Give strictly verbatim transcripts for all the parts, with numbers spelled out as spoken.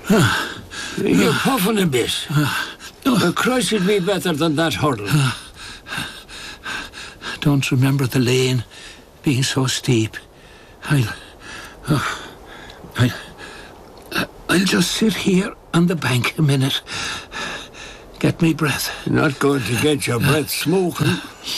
You're puffing a bit. Oh, A crush would be better than that hurdle. don't remember the lane being so steep. I'll... Oh, I'll... I'll just sit here on the bank a minute. Get me breath. You're not going to get your breath smoking.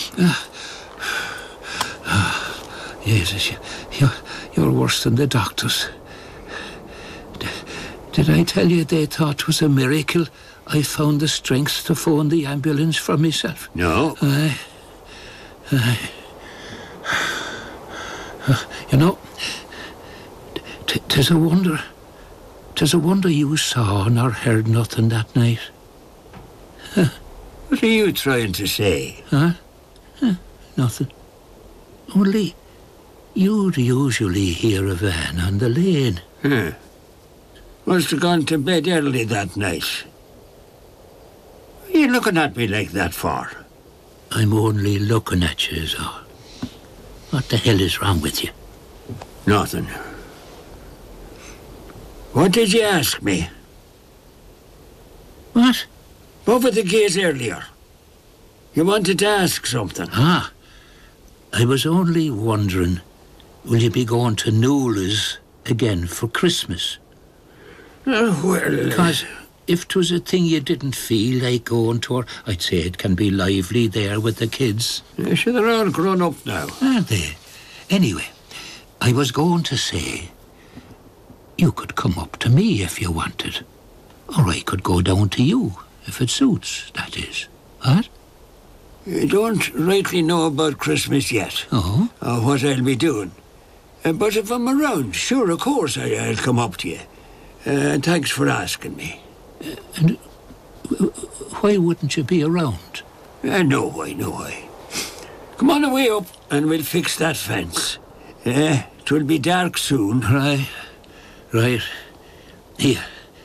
Jesus, you, you, you're worse than the doctors. D- did I tell you they thought it was a miracle I found the strength to phone the ambulance for myself? No. Aye. Aye. Uh, you know, t- 'tis a wonder. 'Tis a wonder you saw nor heard nothing that night. Huh? What are you trying to say? Huh? Huh? Nothing. Only you'd usually hear a van on the lane. Huh. Must have gone to bed early that night. What are you looking at me like that for? I'm only looking at you, is all. What the hell is wrong with you? Nothing. What did you ask me? What? Over the gate earlier. You wanted to ask something. Ah, I was only wondering, will you be going to Newla's again for Christmas? Oh, well... Because if 'twas a thing you didn't feel like going to, her, I'd say it can be lively there with the kids. Uh, sure, they're all grown up now. Aren't they? Anyway, I was going to say, you could come up to me if you wanted. Or I could go down to you, if it suits, that is. What? You don't rightly know about Christmas yet. Oh? Or what I'll be doing. Uh, but if I'm around, sure, of course, I, I'll come up to you. Uh, thanks for asking me. Uh, and why wouldn't you be around? Uh, no way, no way. Come on away up and we'll fix that fence. Uh, 'twill be dark soon. Right, right. Here.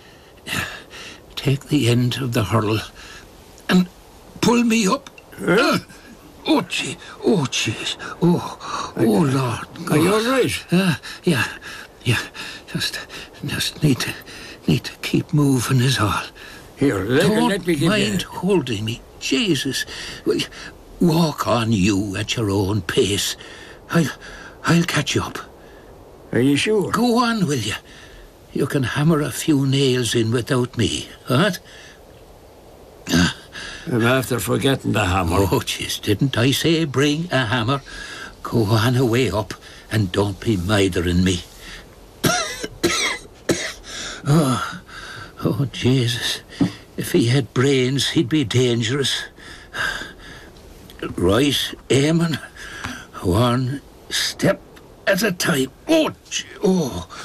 Take the end of the hurdle and pull me up. Uh, Oh, gee. Oh, jeez. Oh, oh, Lord. Are you all right? Uh, yeah, yeah. Just, just need to, need to keep moving is all. Here, let, Don't let me give mind you... holding me. Jesus. Well, walk on you at your own pace. I'll, I'll catch you up. Are you sure? Go on, will you? You can hammer a few nails in without me, what? Ah. I'm after forgetting the hammer. Oh, jeez, didn't I say bring a hammer? Go on away up and don't be mithering me. oh, oh, Jesus. If he had brains, he'd be dangerous. Right, Eamon. One step at a time. Oh, gee, oh.